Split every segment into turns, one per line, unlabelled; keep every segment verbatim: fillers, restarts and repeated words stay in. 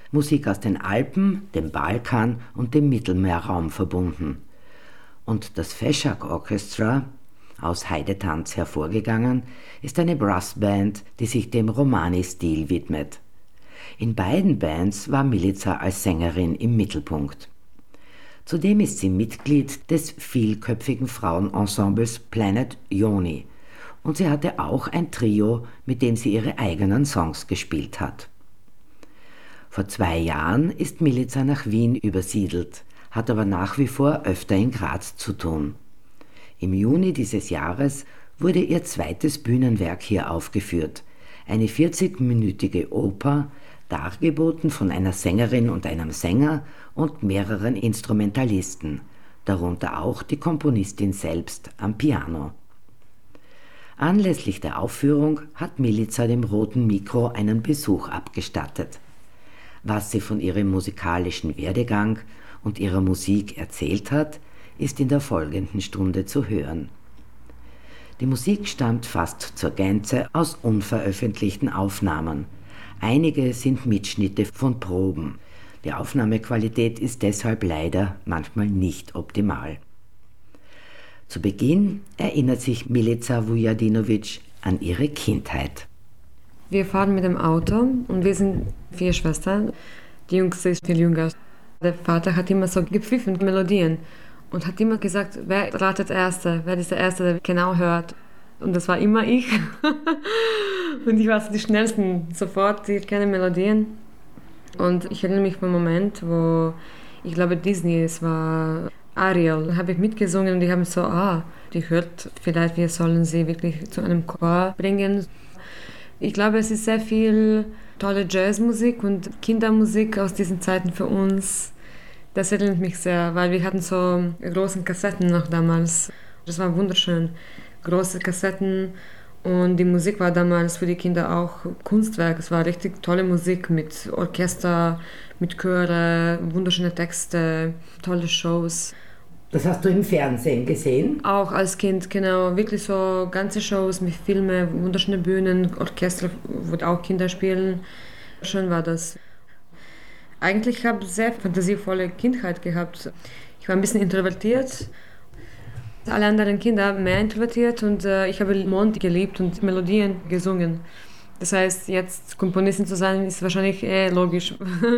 Musik aus den Alpen, dem Balkan und dem Mittelmeerraum verbunden. Und das Feschak Orchestra, aus Heidetanz hervorgegangen, ist eine Brassband, die sich dem Romani-Stil widmet. In beiden Bands war Milica als Sängerin im Mittelpunkt. Zudem ist sie Mitglied des vielköpfigen Frauenensembles Planet Yoni und sie hatte auch ein Trio, mit dem sie ihre eigenen Songs gespielt hat. Vor zwei Jahren ist Milica nach Wien übersiedelt, hat aber nach wie vor öfter in Graz zu tun. Im Juni dieses Jahres wurde ihr zweites Bühnenwerk hier aufgeführt, eine vierzigminütige Oper, dargeboten von einer Sängerin und einem Sänger und mehreren Instrumentalisten, darunter auch die Komponistin selbst am Piano. Anlässlich der Aufführung hat Milica dem Roten Mikro einen Besuch abgestattet. Was sie von ihrem musikalischen Werdegang und ihrer Musik erzählt hat, ist in der folgenden Stunde zu hören. Die Musik stammt fast zur Gänze aus unveröffentlichten Aufnahmen. Einige sind Mitschnitte von Proben. Die Aufnahmequalität ist deshalb leider manchmal nicht optimal. Zu Beginn erinnert sich Milica Vujadinovic an ihre Kindheit.
Wir fahren mit dem Auto und wir sind vier Schwestern. Die Jüngste ist viel jünger. Der Vater hat immer so gepfiffen, Melodien. Und hat immer gesagt, wer ratet Erste, wer ist der Erste, der genau hört. Und das war immer ich. Und ich war so die Schnellsten, sofort, die kennen Melodien. Und ich erinnere mich an einen Moment, wo, ich glaube Disney, es war Ariel, da habe ich mitgesungen und die haben so, ah, die hört, vielleicht wir sollen sie wirklich zu einem Chor bringen. Ich glaube, es ist sehr viel tolle Jazzmusik und Kindermusik aus diesen Zeiten für uns. Das erinnert mich sehr, weil wir hatten so große Kassetten noch damals. Das war wunderschön. Große Kassetten und die Musik war damals für die Kinder auch Kunstwerk. Es war richtig tolle Musik mit Orchester, mit Chöre, wunderschöne Texte, tolle Shows.
Das hast du im Fernsehen gesehen?
Auch als Kind, genau. Wirklich so ganze Shows mit Filmen, wunderschöne Bühnen, Orchester, wo auch Kinder spielen. Schön war das. Eigentlich habe ich eine sehr fantasievolle Kindheit gehabt. Ich war ein bisschen introvertiert. Alle anderen Kinder mehr introvertiert und äh, ich habe Mond geliebt und Melodien gesungen. Das heißt, jetzt Komponistin zu sein, ist wahrscheinlich eh logisch.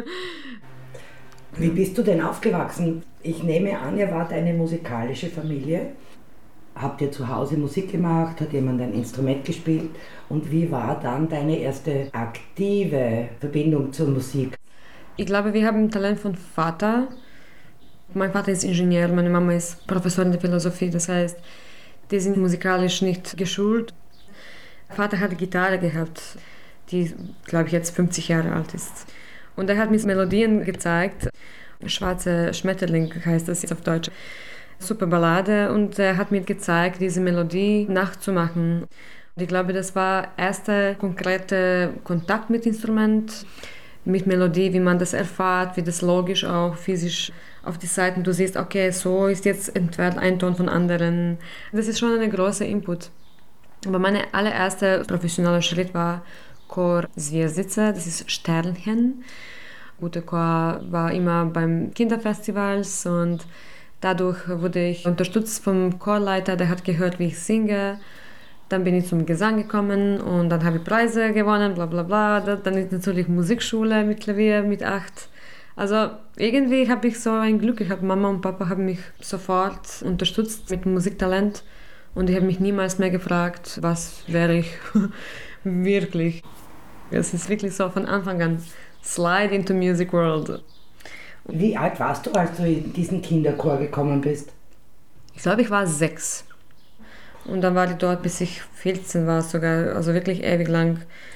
Wie bist du denn aufgewachsen? Ich nehme an, ihr wart eine musikalische Familie. Habt ihr zu Hause Musik gemacht? Hat jemand ein Instrument gespielt? Und wie war dann deine erste aktive Verbindung zur Musik?
Ich glaube, wir haben ein Talent von Vater. Mein Vater ist Ingenieur, meine Mama ist Professorin der Philosophie, das heißt, die sind musikalisch nicht geschult. Vater hat Gitarre gehabt, die, glaube ich, jetzt fünfzig Jahre alt ist. Und er hat mir Melodien gezeigt. Schwarze Schmetterling heißt das jetzt auf Deutsch. Super Ballade und er hat mir gezeigt, diese Melodie nachzumachen. Und ich glaube, das war der erste konkrete Kontakt mit Instrument, mit Melodie, wie man das erfährt, wie das logisch auch physisch auf die Seiten, du siehst, okay, so ist jetzt entfernt ein Ton von anderen. Das ist schon ein großer Input. Aber mein allererster professioneller Schritt war Chor Zvezdica, das ist Sternchen. Guter Chor war immer beim Kinderfestivals und dadurch wurde ich unterstützt vom Chorleiter, der hat gehört, wie ich singe. Dann bin ich zum Gesang gekommen und dann habe ich Preise gewonnen, bla bla bla. Dann ist natürlich Musikschule mit Klavier mit acht. Also irgendwie habe ich so ein Glück gehabt. Mama und Papa haben mich sofort unterstützt mit Musiktalent und ich habe mich niemals mehr gefragt, was wäre ich wirklich. Es ist wirklich so von Anfang an, slide into music world.
Wie alt warst du, als du in diesen Kinderchor gekommen bist?
Ich glaube, ich war sechs. Und dann war ich dort, bis ich vierzehn war sogar, also wirklich ewig lang.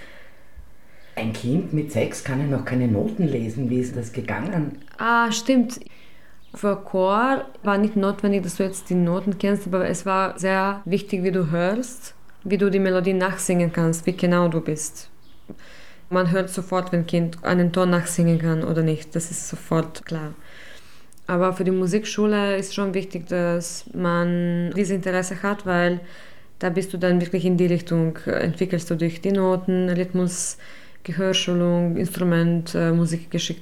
Ein Kind mit sechs kann ja noch keine Noten lesen. Wie ist das gegangen?
Ah, stimmt. Für Chor war nicht notwendig, dass du jetzt die Noten kennst, aber es war sehr wichtig, wie du hörst, wie du die Melodie nachsingen kannst, wie genau du bist. Man hört sofort, wenn ein Kind einen Ton nachsingen kann oder nicht, das ist sofort klar. Aber für die Musikschule ist schon wichtig, dass man dieses Interesse hat, weil da bist du dann wirklich in die Richtung, entwickelst du dich die Noten, Rhythmus, Gehörschulung, Instrument, äh, Musikgeschick.